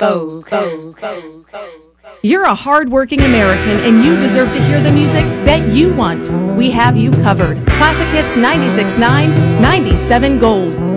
You're a hard-working American, and you deserve to hear the music that you want. We have you covered. Classic Hits 96.9, 97 Gold.